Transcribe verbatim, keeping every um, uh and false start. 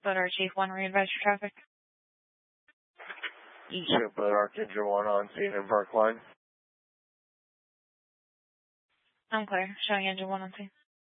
Boat Arch Chief one, re-advise for traffic. Ship Boat Arch Engine one on scene in Park Line. I'm clear. Showing engine one on scene.